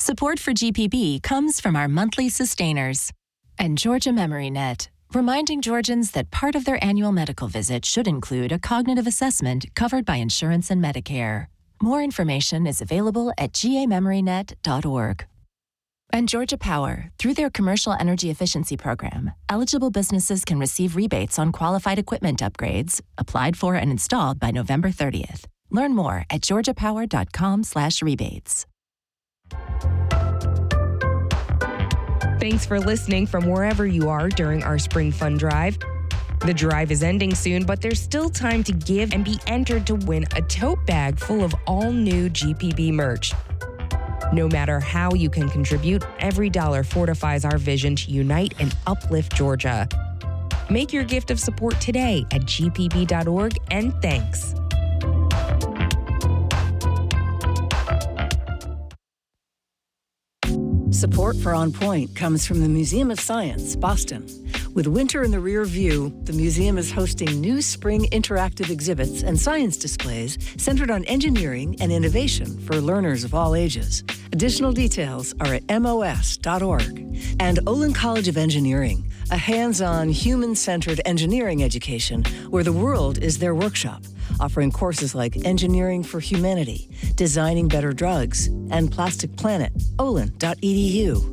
Support for GPB comes from our monthly sustainers and Georgia MemoryNet, reminding Georgians that part of their annual medical visit should include a cognitive assessment covered by insurance and Medicare. More information is available at gamemorynet.org. And Georgia Power, through their Commercial Energy Efficiency Program, eligible businesses can receive rebates on qualified equipment upgrades, applied for and installed by November 30th. Learn more at georgiapower.com/rebates. Thanks for listening from wherever you are during our Spring Fun Drive. The drive is ending soon, but there's still time to give and be entered to win a tote bag full of all new GPB merch. No matter how you can contribute, every dollar fortifies our vision to unite and uplift Georgia. Make your gift of support today at gpb.org, and thanks. Support for On Point comes from the Museum of Science, Boston. With winter in the rear view, the museum is hosting new spring interactive exhibits and science displays centered on engineering and innovation for learners of all ages. Additional details are at mos.org. And Olin College of Engineering, a hands-on, human-centered engineering education where the world is their workshop, offering courses like Engineering for Humanity, Designing Better Drugs, and Plastic Planet. olin.edu.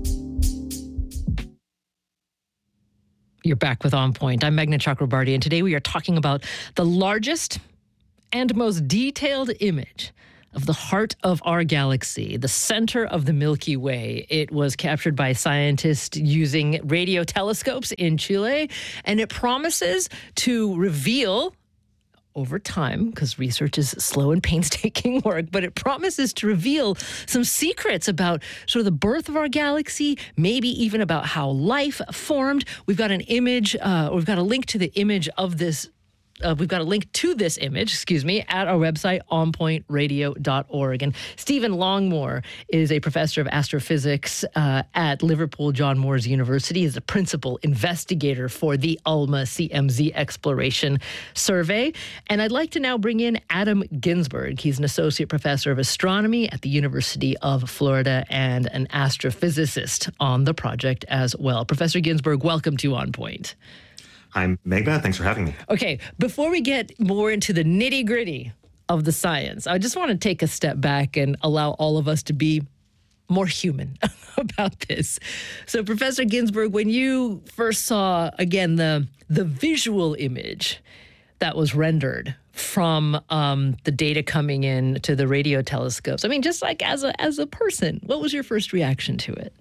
You're back with On Point. I'm Meghna Chakrabarty, and today we are talking about the largest and most detailed image of the heart of our galaxy, the center of the Milky Way. It was captured by scientists using radio telescopes in Chile, and it promises to reveal over time, because research is slow and painstaking work, but it promises to reveal some secrets about sort of the birth of our galaxy, maybe even about how life formed. We've got an image, we've got a link to the image of this. We've got a link to this image, at our website, onpointradio.org. And Stephen Longmore is a professor of astrophysics at Liverpool John Moores University. He's the principal investigator for the ULMA CMZ Exploration Survey. And I'd like to now bring in Adam Ginsberg. He's an associate professor of astronomy at the University of Florida and an astrophysicist on the project as well. Professor Ginsberg, welcome to On Point. I'm Meghna. Thanks for having me. Okay, before we get more into the nitty-gritty of the science, I just want to take a step back and allow all of us to be more human about this. So, Professor Ginsberg, when you first saw, again, the visual image that was rendered from the data coming in to the radio telescopes, I mean, just like as a person, what was your first reaction to it?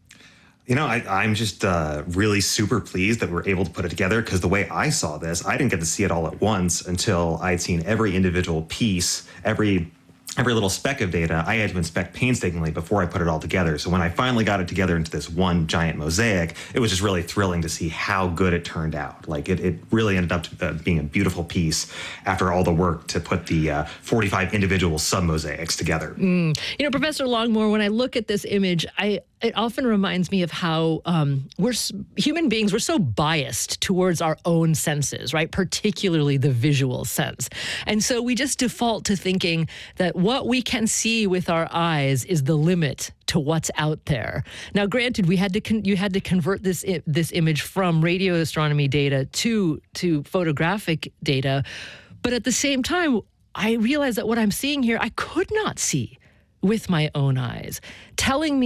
You know, I'm just really super pleased that we're able to put it together, because the way I saw this, I didn't get to see it all at once until I'd seen every individual piece, every little speck of data. I had to inspect painstakingly before I put it all together. So when I finally got it together into this one giant mosaic, it was just really thrilling to see how good it turned out. Like it really ended up being a beautiful piece after all the work to put the 45 individual sub-mosaics together. You know, Professor Longmore, when I look at this image, it often reminds me of how we're human beings, we're so biased towards our own senses, right? Particularly the visual sense. And so we just default to thinking that what we can see with our eyes is the limit to what's out there. Now, granted, you had to convert this image from radio astronomy data to photographic data, but at the same time, I realized that what I'm seeing here, I could not see with my own eyes, telling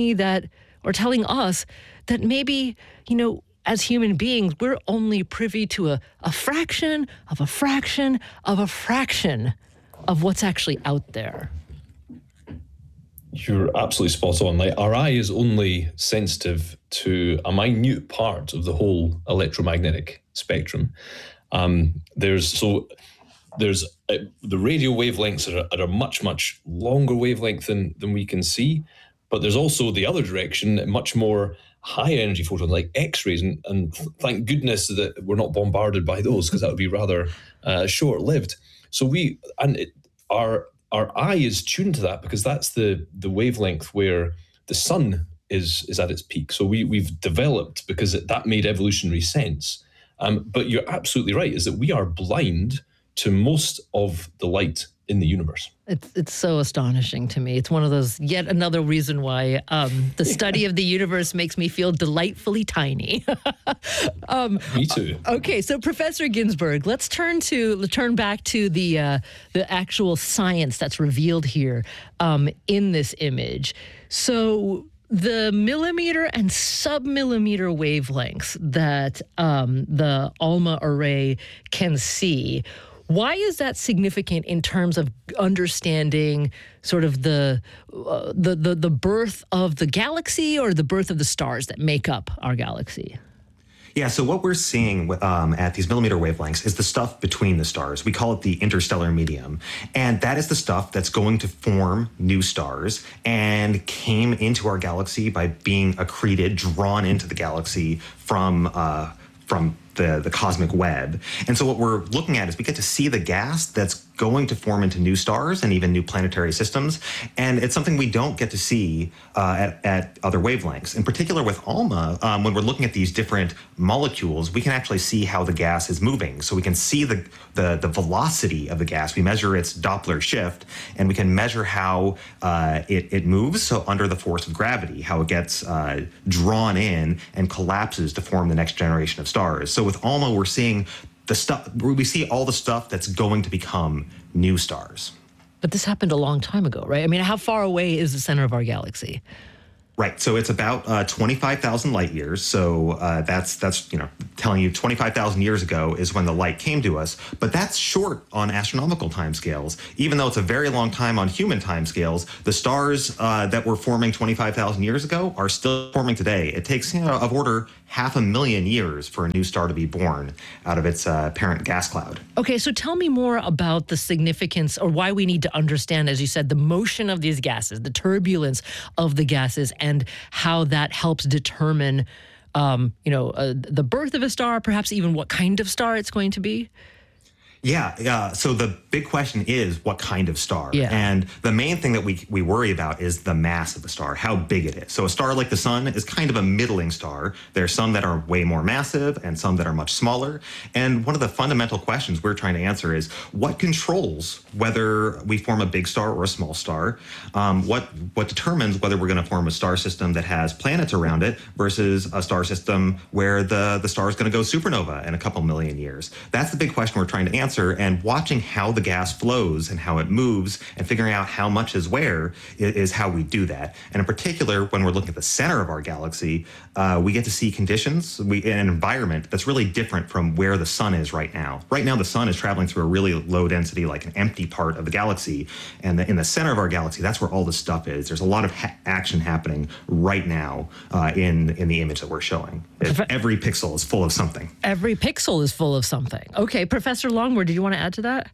us that maybe, you know, as human beings, we're only privy to a fraction of a fraction of a fraction of what's actually out there. You're absolutely spot on. Like, our eye is only sensitive to a minute part of the whole electromagnetic spectrum. There's the radio wavelengths are at a much, much longer wavelength than we can see. But there's also the other direction, much more high energy photons like X-rays. And thank goodness that we're not bombarded by those, because that would be rather short-lived. So our eye is tuned to that, because that's the wavelength where the sun is at its peak. So we've developed, because that made evolutionary sense. But you're absolutely right, is that we are blind to most of the light in the universe. It's so astonishing to me. It's one of those, yet another reason why the study of the universe makes me feel delightfully tiny. Me too. Okay, so Professor Ginsburg, let's turn back to the actual science that's revealed here in this image. So the millimeter and submillimeter wavelengths that the ALMA array can see, why is that significant in terms of understanding sort of the birth of the galaxy or the birth of the stars that make up our galaxy? Yeah, so what we're seeing at these millimeter wavelengths is the stuff between the stars. We call it the interstellar medium. And that is the stuff that's going to form new stars and came into our galaxy by being accreted, drawn into the galaxy from the cosmic web. And so what we're looking at is we get to see the gas that's going to form into new stars and even new planetary systems. And it's something we don't get to see at other wavelengths. In particular with ALMA, when we're looking at these different molecules, we can actually see how the gas is moving. So we can see the velocity of the gas. We measure its Doppler shift, and we can measure how it moves, so under the force of gravity, how it gets drawn in and collapses to form the next generation of stars. So with ALMA, we're seeing we see all the stuff that's going to become new stars. But this happened a long time ago, right? I mean, how far away is the center of our galaxy? Right. So it's about 25,000 light years. So that's telling you 25,000 years ago is when the light came to us. But that's short on astronomical timescales. Even though it's a very long time on human timescales, the stars that were forming 25,000 years ago are still forming today. It takes of order 500,000 years for a new star to be born out of its parent gas cloud. Okay, so tell me more about the significance, or why we need to understand, as you said, the motion of these gases, the turbulence of the gases, and how that helps determine, the birth of a star, perhaps even what kind of star it's going to be. Yeah. So the big question is what kind of star? Yeah. And the main thing that we worry about is the mass of the star, how big it is. So a star like the sun is kind of a middling star. There are some that are way more massive and some that are much smaller. And one of the fundamental questions we're trying to answer is what controls whether we form a big star or a small star? What determines whether we're going to form a star system that has planets around it versus a star system where the star is going to go supernova in a couple million years? That's the big question we're trying to answer. And watching how the gas flows and how it moves and figuring out how much is where is how we do that. And in particular, when we're looking at the center of our galaxy, we get to see conditions, an environment that's really different from where the sun is right now. Right now, the sun is traveling through a really low density, like an empty part of the galaxy. And in the center of our galaxy, that's where all the stuff is. There's a lot of action happening right now in the image that we're showing. Every pixel is full of something. Every pixel is full of something. Okay, Professor Longworth, did you want to add to that?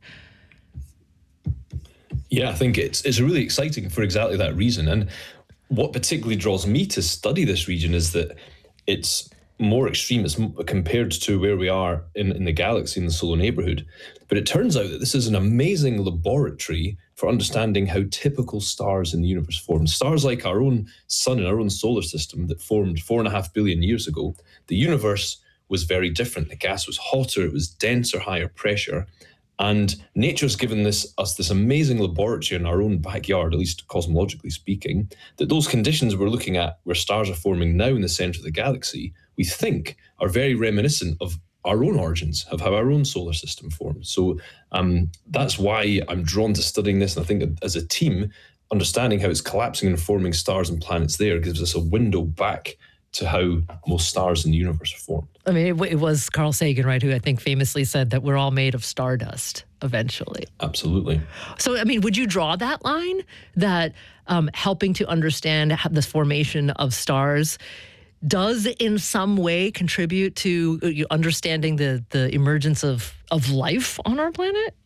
Yeah, I think it's really exciting for exactly that reason. And what particularly draws me to study this region is that it's more extreme compared to where we are in the galaxy, in the solar neighborhood. But it turns out that this is an amazing laboratory for understanding how typical stars in the universe form. Stars like our own sun and our own solar system that formed 4.5 billion years ago, the universe was very different. The gas was hotter, it was denser, higher pressure. And nature's given us this amazing laboratory in our own backyard, at least cosmologically speaking, that those conditions we're looking at where stars are forming now in the center of the galaxy, we think are very reminiscent of our own origins, of how our own solar system formed. So that's why I'm drawn to studying this. And I think as a team, understanding how it's collapsing and forming stars and planets there gives us a window back to how most stars in the universe are formed. I mean, it was Carl Sagan, right, who I think famously said that we're all made of stardust eventually. Absolutely. So, I mean, would you draw that line that helping to understand the formation of stars does in some way contribute to understanding the emergence of life on our planet?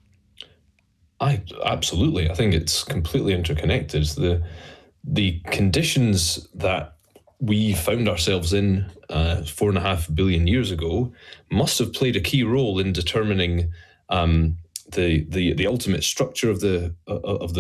Absolutely. I think it's completely interconnected. The conditions that we found ourselves in 4.5 billion years ago must have played a key role in determining the ultimate structure of the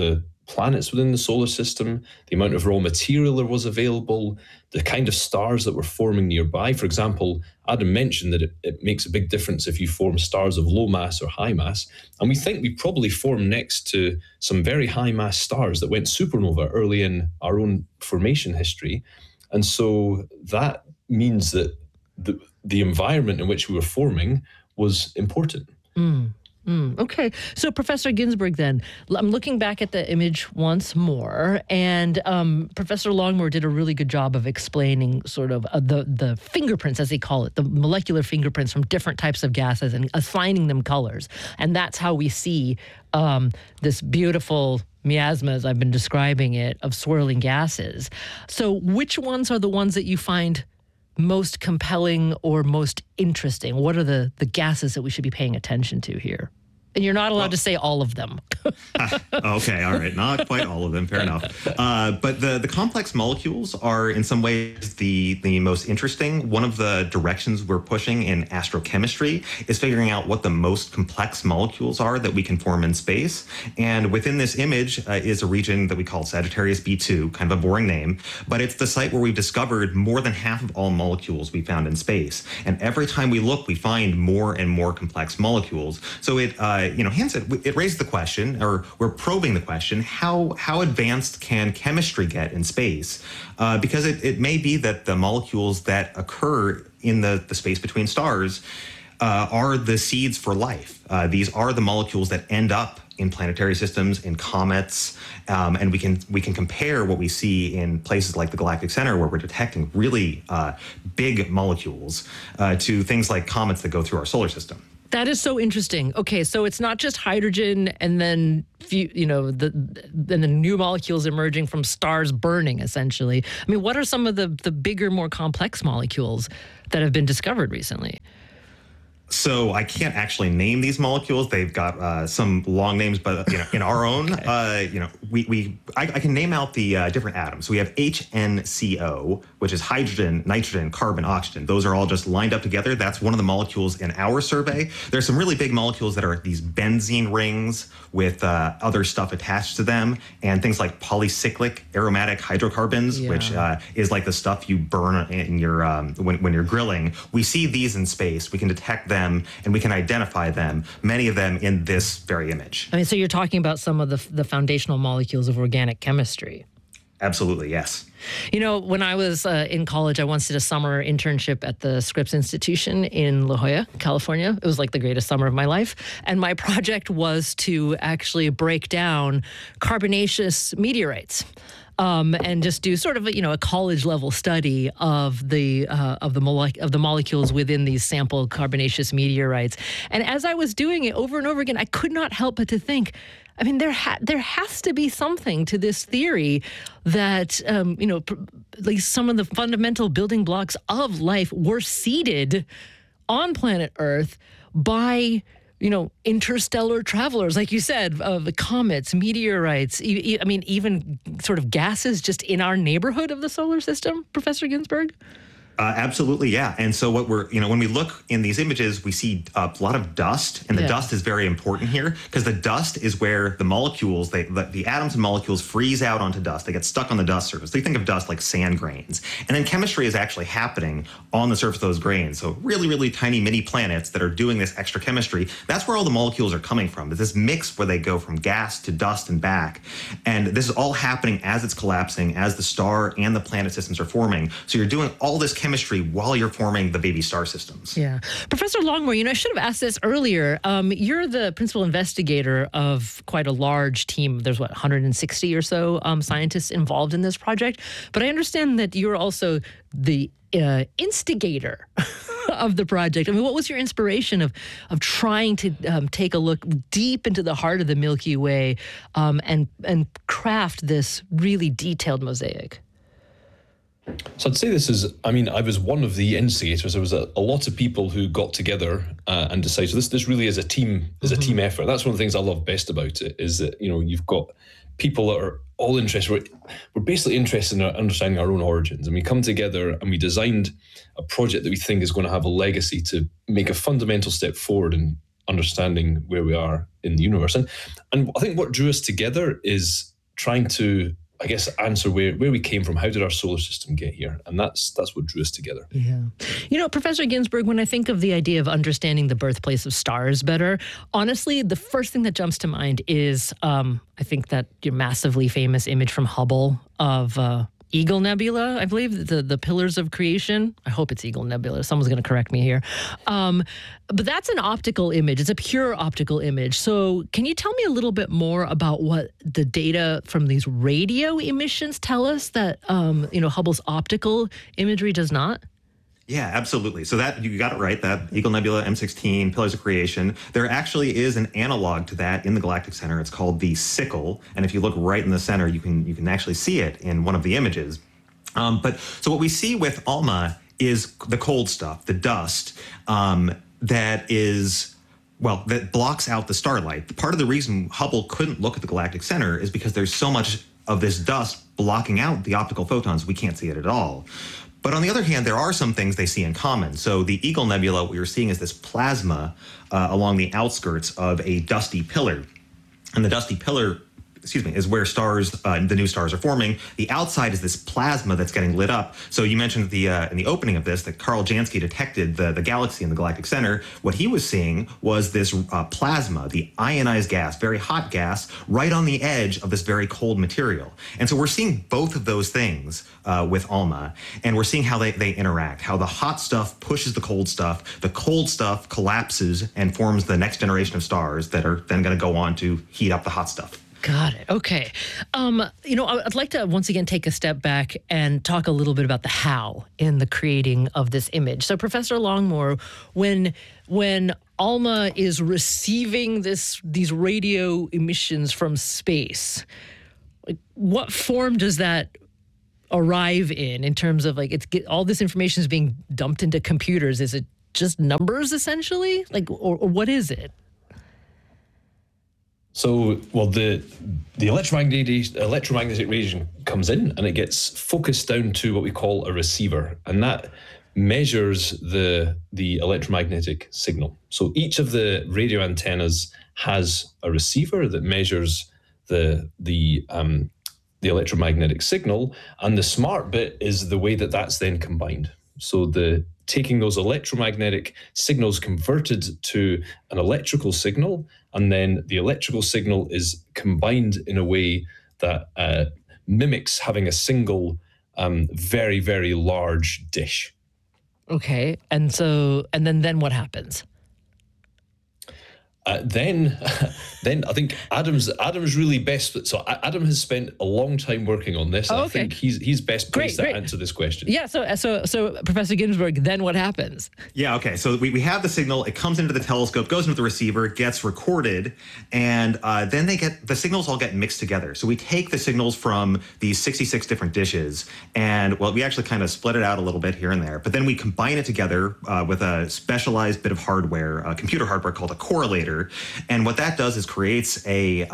planets within the solar system, the amount of raw material there was available, the kind of stars that were forming nearby. For example, Adam mentioned that it makes a big difference if you form stars of low mass or high mass. And we think we probably formed next to some very high mass stars that went supernova early in our own formation history. And so that means that the environment in which we were forming was important. Okay. So, Professor Ginsberg, then, I'm looking back at the image once more, and Professor Longmore did a really good job of explaining sort of the fingerprints, as they call it, the molecular fingerprints from different types of gases and assigning them colors. And that's how we see this beautiful miasma, as I've been describing it, of swirling gases. So which ones are the ones that you find most compelling or most interesting? What are the gases that we should be paying attention to here? And you're not allowed to say all of them. Okay, all right. Not quite all of them, fair enough. But the complex molecules are in some ways the most interesting. One of the directions we're pushing in astrochemistry is figuring out what the most complex molecules are that we can form in space. And within this image is a region that we call Sagittarius B2, kind of a boring name, but it's the site where we've discovered more than half of all molecules we found in space. And every time we look, we find more and more complex molecules. So hence it raised the question, or we're probing the question, how advanced can chemistry get in space? Because it may be that the molecules that occur in the space between stars are the seeds for life. These are the molecules that end up in planetary systems, in comets, and we can compare what we see in places like the galactic center, where we're detecting really big molecules, to things like comets that go through our solar system. That is so interesting. Okay, so it's not just hydrogen and then the new molecules emerging from stars burning, essentially. I mean, what are some of the bigger, more complex molecules that have been discovered recently? So I can't actually name these molecules. They've got some long names, but in our own, okay. I can name out the different atoms. So we have HNCO, which is hydrogen, nitrogen, carbon, oxygen. Those are all just lined up together. That's one of the molecules in our survey. There's some really big molecules that are these benzene rings with other stuff attached to them, and things like polycyclic aromatic hydrocarbons, which is like the stuff you burn in your when you're grilling. We see these in space. We can detect them, and we can identify them, many of them in this very image. I mean, so you're talking about some of the foundational molecules of organic chemistry. Absolutely, yes. You know, when I was in college, I once did a summer internship at the Scripps Institution in La Jolla, California. It was like the greatest summer of my life. And my project was to actually break down carbonaceous meteorites. And just do sort of a college level study of the molecules within these sample carbonaceous meteorites. And as I was doing it over and over again, I could not help but to think, I mean, there has to be something to this theory that like some of the fundamental building blocks of life were seeded on planet Earth by interstellar travelers, like you said, comets, meteorites, even sort of gases just in our neighborhood of the solar system, Professor Ginsberg? Absolutely, yeah. And so what when we look in these images, we see a lot of dust, and the dust is very important here because the dust is where the molecules, the atoms and molecules freeze out onto dust. They get stuck on the dust surface. So you think of dust like sand grains. And then chemistry is actually happening on the surface of those grains. So really, really tiny mini planets that are doing this extra chemistry. That's where all the molecules are coming from. It's this mix where they go from gas to dust and back. And this is all happening as it's collapsing, as the star and the planet systems are forming. So you're doing all this chemistry while you're forming the baby star systems. Yeah. Professor Longmore, I should have asked this earlier. You're the principal investigator of quite a large team. There's 160 or so scientists involved in this project. But I understand that you're also the instigator of the project. I mean, what was your inspiration of trying to take a look deep into the heart of the Milky Way and craft this really detailed mosaic? So I'd say I was one of the instigators. There was a lot of people who got together and decided, so this really is a team effort. That's one of the things I love best about it, is that, you've got people that are all interested. We're basically interested in understanding our own origins. And we come together and we designed a project that we think is going to have a legacy to make a fundamental step forward in understanding where we are in the universe. And I think what drew us together is trying to, I guess, answer where we came from. How did our solar system get here? And that's what drew us together. Yeah. Professor Ginsburg, when I think of the idea of understanding the birthplace of stars better, honestly, the first thing that jumps to mind is I think that your massively famous image from Hubble of Eagle Nebula, I believe, the pillars of creation. I hope it's Eagle Nebula. Someone's going to correct me here. But that's an optical image. It's a pure optical image. So can you tell me a little bit more about what the data from these radio emissions tell us that, Hubble's optical imagery does not? Yeah, absolutely. So that you got it right. That Eagle Nebula, M16, Pillars of Creation. There actually is an analog to that in the Galactic Center. It's called the Sickle, and if you look right in the center, you can actually see it in one of the images. But so what we see with ALMA is the cold stuff, the dust that blocks out the starlight. Part of the reason Hubble couldn't look at the Galactic Center is because there's so much of this dust blocking out the optical photons. We can't see it at all. But on the other hand, there are some things they see in common. So the Eagle Nebula, what you're seeing is this plasma along the outskirts of a dusty pillar. And the dusty pillar, is where stars, the new stars are forming. The outside is this plasma that's getting lit up. So you mentioned in the opening of this that Karl Jansky detected the galaxy in the Galactic Center. What he was seeing was this plasma, the ionized gas, very hot gas, right on the edge of this very cold material. And so we're seeing both of those things with ALMA, and we're seeing how they interact, how the hot stuff pushes the cold stuff collapses and forms the next generation of stars that are then going to go on to heat up the hot stuff. Got it. Okay. I'd like to once again take a step back and talk a little bit about the how in the creating of this image. So, Professor Longmore, when ALMA is receiving these radio emissions from space, what form does that arrive in terms of all this information is being dumped into computers? Is it just numbers essentially? Or what is it? So, the electromagnetic radiation comes in and it gets focused down to what we call a receiver, and that measures the electromagnetic signal. So each of the radio antennas has a receiver that measures the electromagnetic signal, and the smart bit is the way that that's then combined. So taking those electromagnetic signals converted to an electrical signal, and then the electrical signal is combined in a way that mimics having a single, very, very large dish. Okay, and then what happens? Then I think Adam's really best. So Adam has spent a long time working on this. I think he's best placed to answer this question. Yeah. So Professor Ginsburg, then what happens? Yeah. Okay. So we have the signal. It comes into the telescope, goes into the receiver, gets recorded, and then the signals all get mixed together. So we take the signals from these 66 different dishes, and we actually kind of split it out a little bit here and there. But then we combine it together with a specialized bit of hardware, computer hardware called a correlator. And what that does is creates a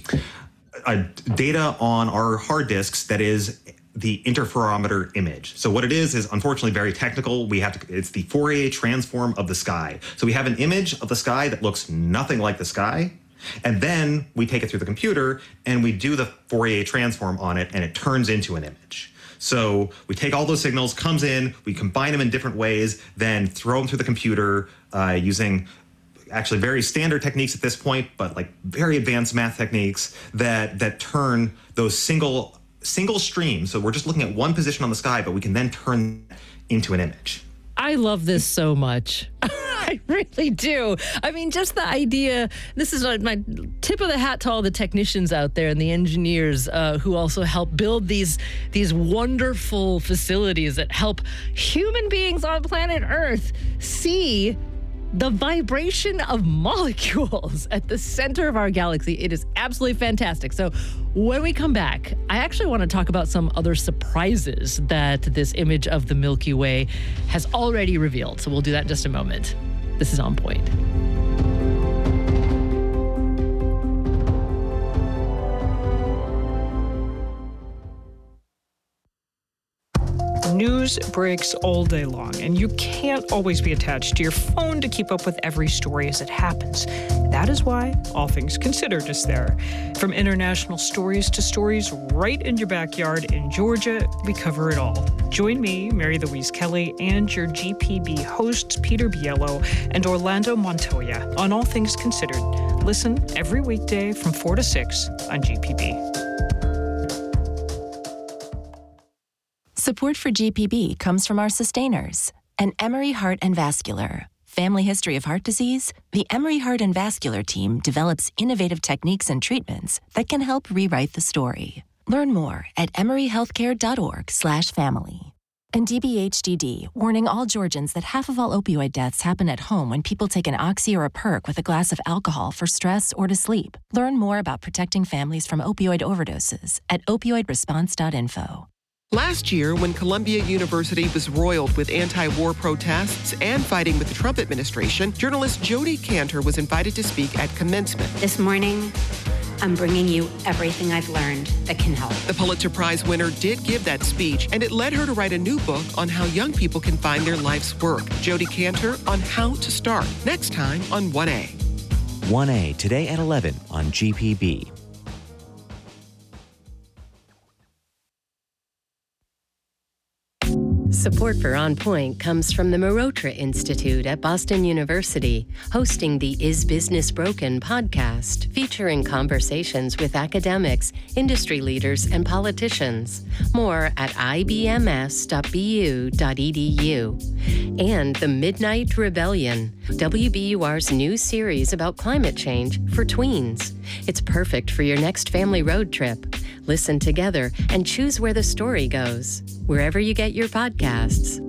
data on our hard disks that is the interferometer image. So what it is unfortunately very technical. It's the Fourier transform of the sky. So we have an image of the sky that looks nothing like the sky. And then we take it through the computer and we do the Fourier transform on it, and it turns into an image. So we take all those signals, comes in, we combine them in different ways, then throw them through the computer using actually very standard techniques at this point, but very advanced math techniques that turn those single streams. So we're just looking at one position on the sky, but we can then turn into an image. I love this so much. I really do. I mean, just the idea, this is my tip of the hat to all the technicians out there and the engineers who also help build these wonderful facilities that help human beings on planet Earth see the vibration of molecules at the center of our galaxy. It is absolutely fantastic. So when we come back, I actually want to talk about some other surprises that this image of the Milky Way has already revealed. So we'll do that in just a moment. This is On Point. News breaks all day long, and you can't always be attached to your phone to keep up with every story as it happens. That is why All Things Considered is there. From international stories to stories right in your backyard in Georgia, we cover it all. Join me, Mary Louise Kelly, and your GPB hosts Peter Biello and Orlando Montoya on All Things Considered. Listen every weekday from 4 to 6 on GPB. Support for GPB comes from our sustainers and Emory Heart and Vascular. Family history of heart disease? The Emory Heart and Vascular team develops innovative techniques and treatments that can help rewrite the story. Learn more at emoryhealthcare.org/family. And DBHDD, warning all Georgians that half of all opioid deaths happen at home when people take an Oxy or a Perk with a glass of alcohol for stress or to sleep. Learn more about protecting families from opioid overdoses at opioidresponse.info. Last year, when Columbia University was roiled with anti-war protests and fighting with the Trump administration, journalist Jodi Kantor was invited to speak at commencement. This morning, I'm bringing you everything I've learned that can help. The Pulitzer Prize winner did give that speech, and it led her to write a new book on how young people can find their life's work. Jodi Kantor on how to start. Next time on 1A. 1A, today at 11 on GPB. Support for On Point comes from the Marotra Institute at Boston University, hosting the Is Business Broken podcast, featuring conversations with academics, industry leaders, and politicians. More at ibms.bu.edu. And The Midnight Rebellion, WBUR's new series about climate change for tweens. It's perfect for your next family road trip. Listen together and choose where the story goes, wherever you get your podcasts.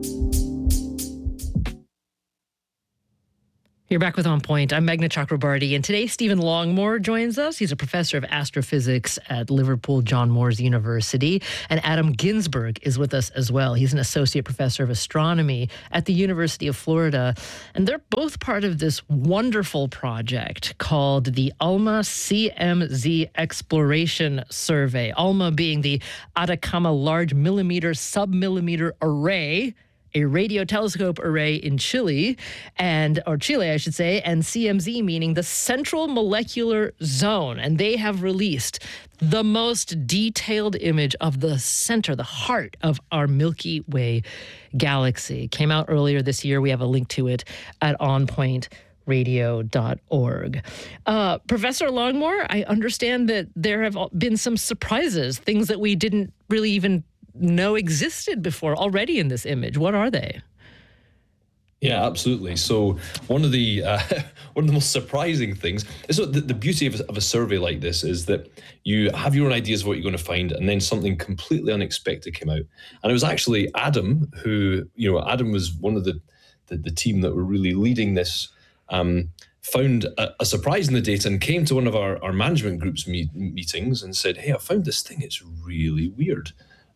You're back with On Point. I'm Meghna Chakrabarty, and today Stephen Longmore joins us. He's a professor of astrophysics at Liverpool John Moores University, and Adam Ginsberg is with us as well. He's an associate professor of astronomy at the University of Florida, and they're both part of this wonderful project called the ALMA CMZ Exploration Survey. ALMA being the Atacama Large Millimeter Submillimeter Array, a radio telescope array in Chile, or Chile, I should say, and CMZ meaning the Central Molecular Zone. And they have released the most detailed image of the center, the heart of our Milky Way galaxy. It came out earlier this year. We have a link to it at onpointradio.org. Professor Longmore, I understand that there have been some surprises, things that we didn't really even know existed before already in this image. What are they? Yeah, absolutely. So one of the most surprising things is the beauty of a survey like this is that you have your own ideas of what you're going to find, and then something completely unexpected came out. And it was actually Adam Adam was one of the team that were really leading this. Found a surprise in the data and came to one of our management group's meetings and said, "Hey, I found this thing. It's really weird.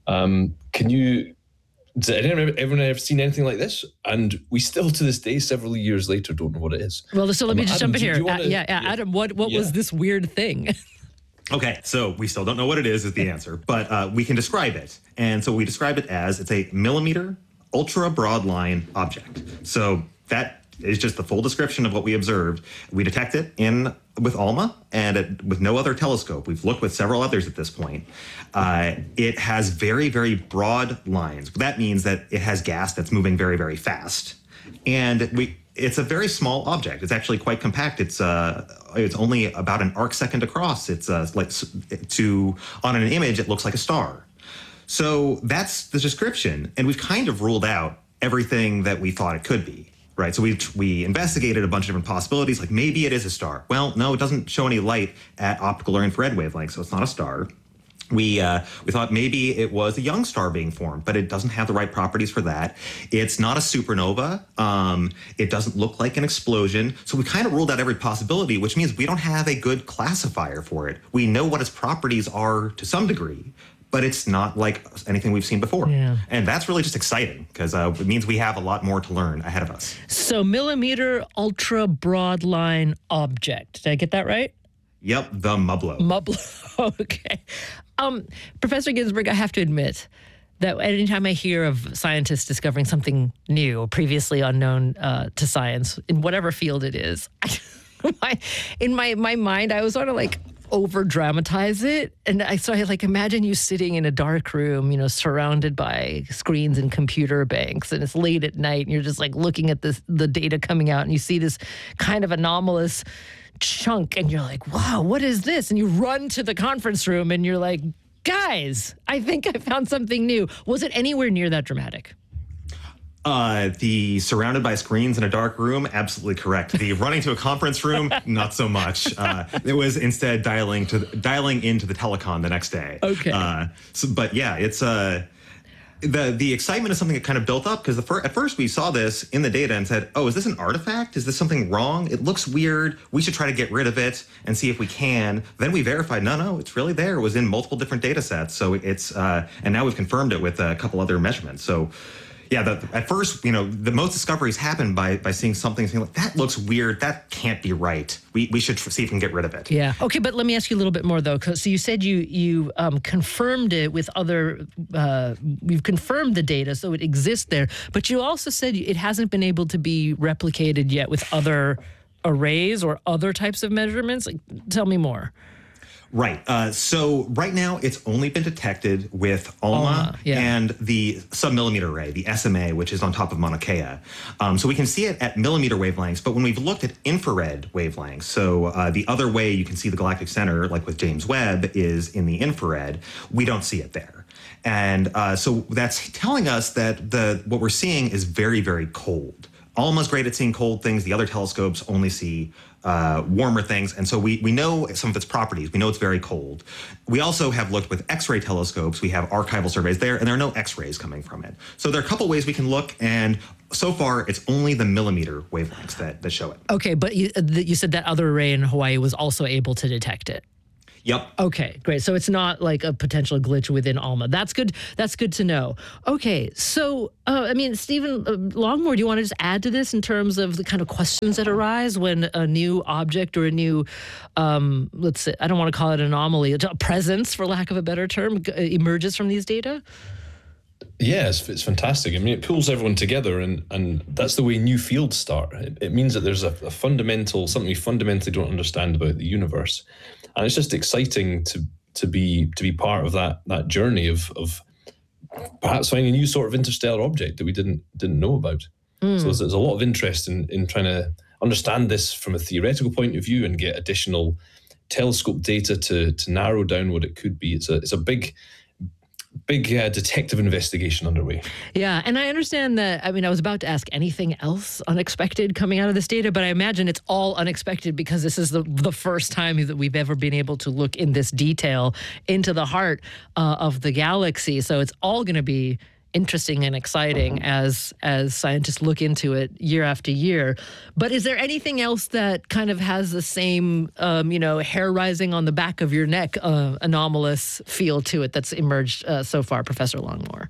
Has everyone ever seen anything like this?" And we still, to this day, several years later, don't know what it is. Well, so let me just jump in here. Adam, what was this weird thing? Okay, so we still don't know what it is the answer, but we can describe it. And so we describe it as it's a millimeter ultra broad line object. So that is just the full description of what we observed. We detect it with ALMA and with no other telescope. We've looked with several others at this point. It has very, very broad lines. That means that it has gas that's moving very, very fast. And it's a very small object. It's actually quite compact. It's only about an arc second across. It's on an image, it looks like a star. So that's the description. And we've kind of ruled out everything that we thought it could be. Right, so we investigated a bunch of different possibilities, like maybe it is a star. Well, no, it doesn't show any light at optical or infrared wavelengths, so it's not a star. We thought maybe it was a young star being formed, but it doesn't have the right properties for that. It's not a supernova. It doesn't look like an explosion. So we kind of ruled out every possibility, which means we don't have a good classifier for it. We know what its properties are to some degree, but it's not like anything we've seen before. Yeah. And that's really just exciting because it means we have a lot more to learn ahead of us. So millimeter ultra broadline object. Did I get that right? Yep, the Mublo. Okay. Professor Ginsberg, I have to admit, that anytime I hear of scientists discovering something new, previously unknown to science, in whatever field it is, in my mind, I was sort of like over dramatize it. And I like imagine you sitting in a dark room, surrounded by screens and computer banks, and it's late at night and you're just like looking at the data coming out and you see this kind of anomalous chunk and you're like, wow, what is this? And you run to the conference room and you're like, guys, I think I found something new. Was it anywhere near that dramatic? The surrounded by screens in a dark room, absolutely correct. The running to a conference room, not so much. It was instead dialing into the telecon the next day. Okay. But yeah, it's the excitement is something that kind of built up because at first we saw this in the data and said, oh, is this an artifact? Is this something wrong? It looks weird. We should try to get rid of it and see if we can. Then we verified, no, it's really there. It was in multiple different data sets. So it's, and now we've confirmed it with a couple other measurements. So yeah, at first, the most discoveries happen by seeing something like, that looks weird. That can't be right. We should see if we can get rid of it. Yeah. Okay, but let me ask you a little bit more, though. So you said you confirmed it with other, you've confirmed the data, so it exists there. But you also said it hasn't been able to be replicated yet with other arrays or other types of measurements. Tell me more. Right. So right now, it's only been detected with ALMA and the submillimeter array, the SMA, which is on top of Mauna Kea. So we can see it at millimeter wavelengths, but when we've looked at infrared wavelengths, so the other way you can see the galactic center, like with James Webb, is in the infrared, we don't see it there. And so that's telling us that what we're seeing is very, very cold. ALMA's great at seeing cold things. The other telescopes only see warmer things. And so we know some of its properties. We know it's very cold. We also have looked with X-ray telescopes. We have archival surveys there, and there are no X-rays coming from it. So there are a couple ways we can look, and so far it's only the millimeter wavelengths that show it. Okay, but you said that other array in Hawaii was also able to detect it. Yep. Okay, great. So it's not like a potential glitch within ALMA. That's good. That's good to know. Okay, so Stephen Longmore, do you want to just add to this in terms of the kind of questions that arise when a new object or a new, let's say, I don't want to call it an anomaly, a presence, for lack of a better term, emerges from these data? Yeah, it's fantastic. It pulls everyone together, and that's the way new fields start. It means that there's something we fundamentally don't understand about the universe. And it's just exciting to be part of that journey of perhaps finding a new sort of interstellar object that we didn't know about. So there's a lot of interest in trying to understand this from a theoretical point of view and get additional telescope data to narrow down what it could be. It's a big detective investigation underway. Yeah, and I understand that. I was about to ask anything else unexpected coming out of this data, but I imagine it's all unexpected because this is the first time that we've ever been able to look in this detail into the heart of the galaxy. So it's all going to be interesting and exciting as scientists look into it year after year. But is there anything else that kind of has the same, hair rising on the back of your neck anomalous feel to it that's emerged so far, Professor Longmore?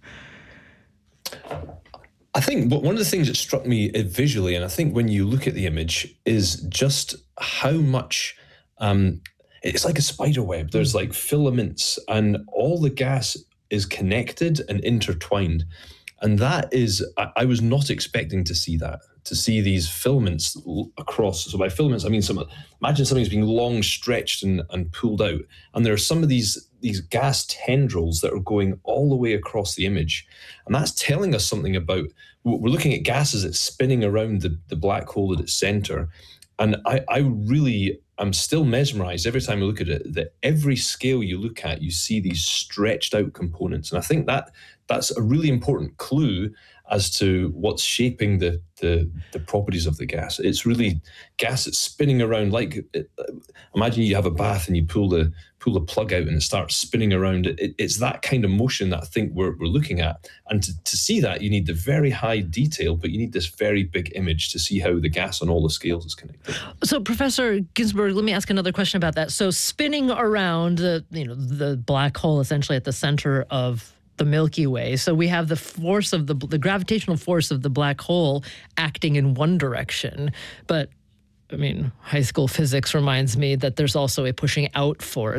I think one of the things that struck me visually, and I think when you look at the image, is just how much it's like a spider web. There's like filaments, and all the gas is connected and intertwined. And that is, I was not expecting to see these filaments across. So by filaments, I mean imagine something's being long stretched and pulled out. And there are some of these gas tendrils that are going all the way across the image. And that's telling us something about, we're looking at gas as it's spinning around the black hole at its center. And I'm still mesmerized every time I look at it, that every scale you look at, you see these stretched out components. And I think that's a really important clue as to what's shaping the properties of the gas. It's really gas that's spinning around imagine you have a bath and you pull the plug out and it starts spinning around. It's that kind of motion that I think we're looking at. And to see that, you need the very high detail, but you need this very big image to see how the gas on all the scales is connected. So Professor Ginsburg, let me ask another question about that. So spinning around the black hole essentially at the center of the Milky Way. So we have the force of the gravitational force of the black hole acting in one direction, but high school physics reminds me that there's also a pushing out force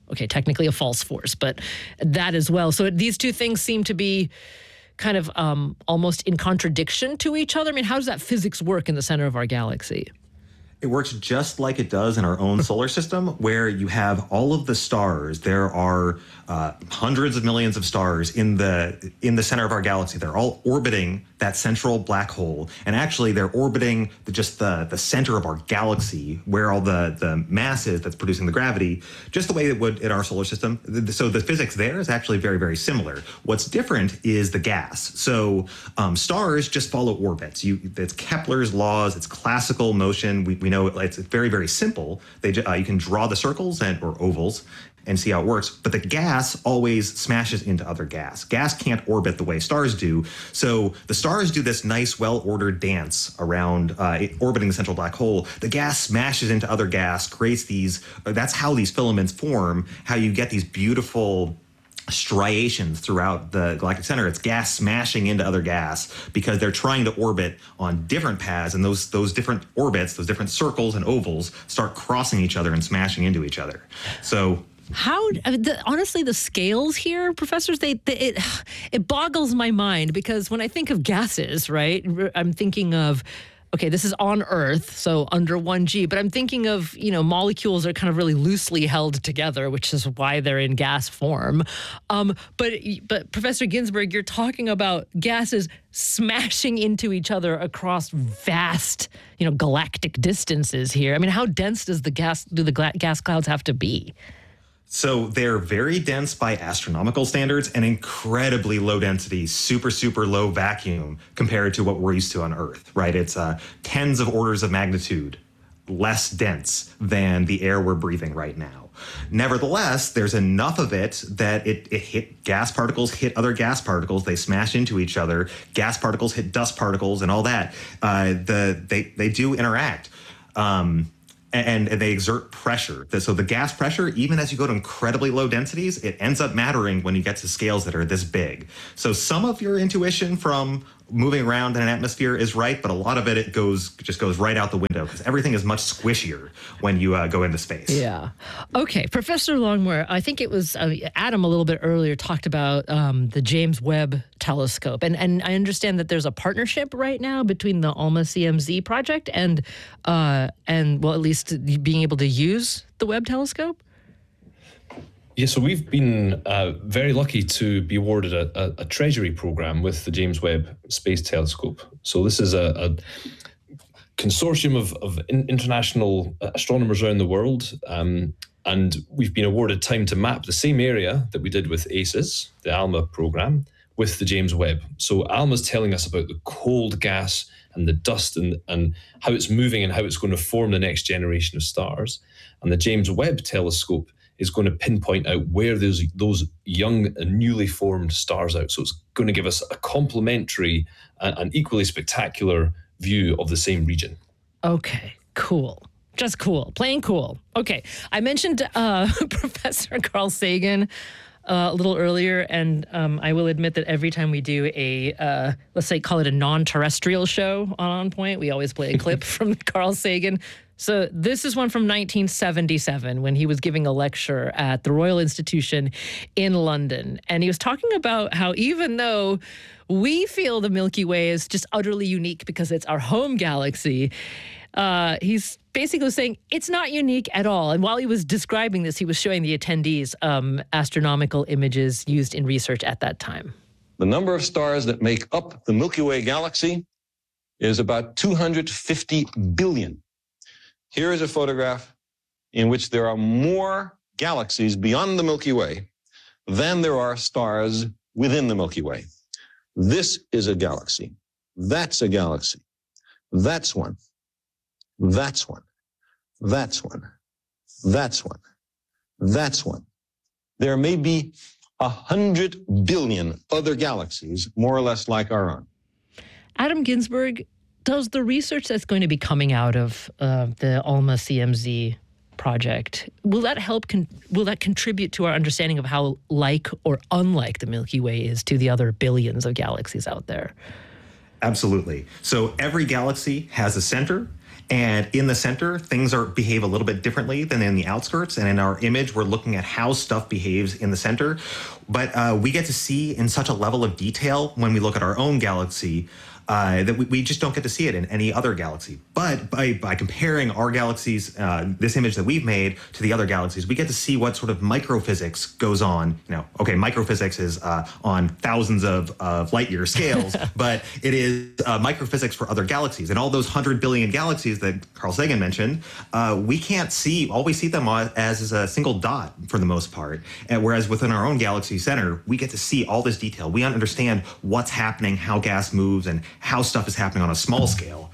Okay, technically a false force, but that as well. So these two things seem to be kind of almost in contradiction to each other. I mean, how does that physics work in the center of our galaxy? It works just like it does in our own solar system, where you have all of the stars. There are hundreds of millions of stars in the center of our galaxy. They're all orbiting that central black hole, and actually they're orbiting the center of our galaxy, where all the mass is that's producing the gravity, just the way it would in our solar system. So the physics there is actually very, very similar. What's different is the gas. So stars just follow orbits. It's Kepler's laws. It's classical motion. We know it's very, very simple. You can draw the circles or ovals and see how it works. But the gas always smashes into other gas. Gas can't orbit the way stars do. So the stars do this nice, well-ordered dance around orbiting the central black hole. The gas smashes into other gas, creates that's how these filaments form, how you get these beautiful striations throughout the galactic center. It's gas smashing into other gas because they're trying to orbit on different paths, and those different orbits, those different circles and ovals start crossing each other and smashing into each other. So honestly, the scales here, professors, it boggles my mind, because when I think of gases, right, I'm thinking of, okay, this is on Earth, so under 1G, but I'm thinking of, molecules are kind of really loosely held together, which is why they're in gas form. But Professor Ginsburg, you're talking about gases smashing into each other across vast, galactic distances here. I mean, how dense do the gas clouds have to be? So they're very dense by astronomical standards and incredibly low density, super, super low vacuum compared to what we're used to on Earth, right? It's tens of orders of magnitude less dense than the air we're breathing right now. Nevertheless, there's enough of it that it hit gas particles, hit other gas particles, they smash into each other, gas particles hit dust particles and all that. They do interact. And they exert pressure. So the gas pressure, even as you go to incredibly low densities, it ends up mattering when you get to scales that are this big. So some of your intuition from moving around in an atmosphere is right, but a lot of it just goes right out the window, because everything is much squishier when you go into space. Yeah. Okay, Professor Longmore, I think it was Adam a little bit earlier talked about the James Webb Telescope, and I understand that there's a partnership right now between the ALMA CMZ project and well, at least being able to use the Webb Telescope. Yeah, so we've been very lucky to be awarded a Treasury program with the James Webb Space Telescope. So this is a consortium of international astronomers around the world, and we've been awarded time to map the same area that we did with ACES, the ALMA program, with the James Webb. So ALMA's telling us about the cold gas and the dust and how it's moving and how it's going to form the next generation of stars. And the James Webb Telescope is going to pinpoint out where those young and newly formed stars out. So it's going to give us a complementary and equally spectacular view of the same region. Okay, cool. Just cool. Plain cool. Okay. I mentioned Professor Carl Sagan a little earlier, and I will admit that every time we do a, let's say, call it a non-terrestrial show on Point, we always play a clip from Carl Sagan. So this is one from 1977 when he was giving a lecture at the Royal Institution in London. And he was talking about how even though we feel the Milky Way is just utterly unique because it's our home galaxy, he's basically saying it's not unique at all. And while he was describing this, he was showing the attendees astronomical images used in research at that time. The number of stars that make up the Milky Way galaxy is about 250 billion. Here is a photograph in which there are more galaxies beyond the Milky Way than there are stars within the Milky Way. This is a galaxy. That's a galaxy. That's one. That's one. That's one. That's one. That's one. There may be 100 billion other galaxies, more or less like our own. Adam Ginsburg, does the research that's going to be coming out of the ALMA CMZ project, will that contribute to our understanding of how like or unlike the Milky Way is to the other billions of galaxies out there? Absolutely. So every galaxy has a center, And in the center, things behave a little bit differently than in the outskirts. And in our image, we're looking at how stuff behaves in the center. But we get to see in such a level of detail when we look at our own galaxy that we just don't get to see it in any other galaxy. But by comparing our galaxies, this image that we've made, to the other galaxies, we get to see what sort of microphysics goes on. Microphysics is on thousands of light year scales, but it is microphysics for other galaxies. And all those 100 billion galaxies that Carl Sagan mentioned, we can't see, all we see them as is a single dot for the most part. And whereas within our own galaxy center, we get to see all this detail. We understand what's happening, how gas moves, and how stuff is happening on a small scale.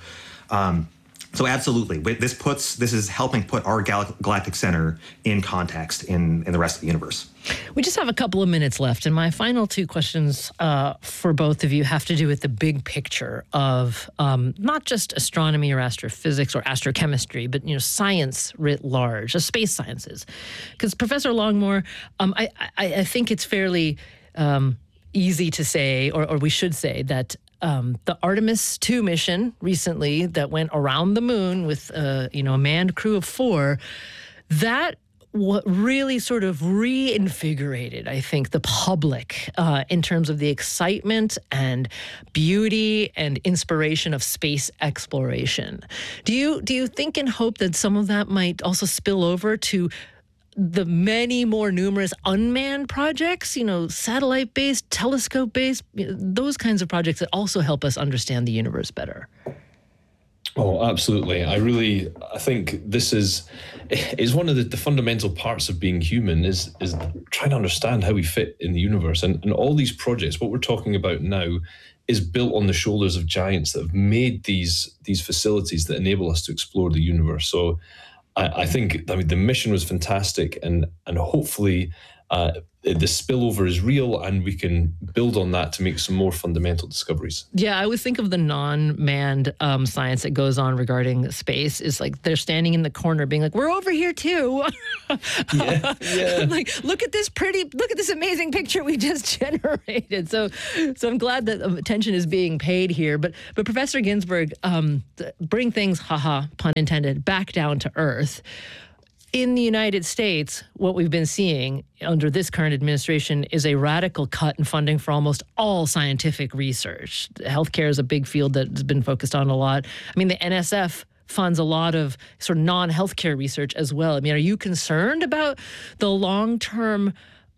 So absolutely, this is helping put our galactic center in context in the rest of the universe. We just have a couple of minutes left, and my final two questions for both of you have to do with the big picture of not just astronomy or astrophysics or astrochemistry, but science writ large, the space sciences. Because Professor Longmore, I think it's fairly easy to say, or we should say, that the Artemis 2 mission recently that went around the moon with a manned crew of 4, that what really sort of reinvigorated, I think, the public in terms of the excitement and beauty and inspiration of space exploration. Do you think and hope that some of that might also spill over to the many more numerous unmanned projects, satellite-based, telescope-based, those kinds of projects that also help us understand the universe better? Oh, absolutely. I think this is one of the fundamental parts of being human is trying to understand how we fit in the universe. And all these projects, what we're talking about now, is built on the shoulders of giants that have made these facilities that enable us to explore the universe. So I think the mission was fantastic, and hopefully the spillover is real, and we can build on that to make some more fundamental discoveries. Yeah, I always think of the non-manned science that goes on regarding space is like they're standing in the corner being like, we're over here too. Yeah. Like, look at this amazing picture we just generated. So I'm glad that attention is being paid here. But Professor Ginsberg, bring things, pun intended, back down to earth. In the United States, what we've been seeing under this current administration is a radical cut in funding for almost all scientific research. Healthcare is a big field that's been focused on a lot. I mean, the NSF funds a lot of sort of non-healthcare research as well. I mean, are you concerned about the long-term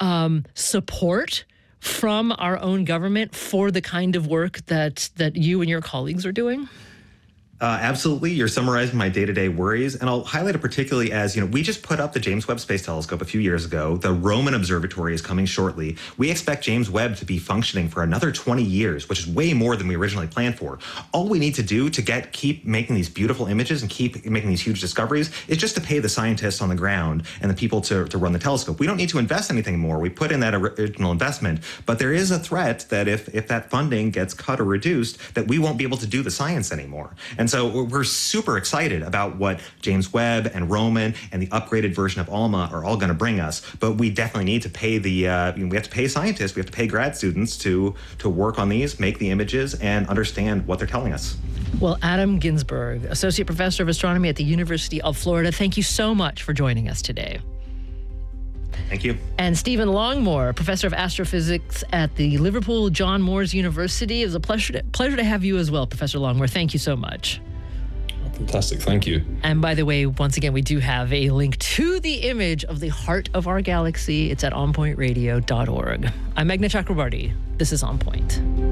support from our own government for the kind of work that you and your colleagues are doing? Absolutely. You're summarizing my day-to-day worries, and I'll highlight it particularly as, we just put up the James Webb Space Telescope a few years ago. The Roman Observatory is coming shortly. We expect James Webb to be functioning for another 20 years, which is way more than we originally planned for. All we need to do to keep making these beautiful images and keep making these huge discoveries is just to pay the scientists on the ground and the people to run the telescope. We don't need to invest anything more. We put in that original investment, but there is a threat that if that funding gets cut or reduced, that we won't be able to do the science anymore. And so we're super excited about what James Webb and Roman and the upgraded version of ALMA are all going to bring us. But we definitely need to pay we have to pay scientists, we have to pay grad students to work on these, make the images, and understand what they're telling us. Well, Adam Ginsberg, Associate Professor of Astronomy at the University of Florida, thank you so much for joining us today. Thank you. And Stephen Longmore, Professor of Astrophysics at the Liverpool John Moores University. It was a pleasure to have you as well, Professor Longmore. Thank you so much. Fantastic. Thank you. And by the way, once again, we do have a link to the image of the heart of our galaxy. It's at onpointradio.org. I'm Meghna Chakrabarti. This is On Point.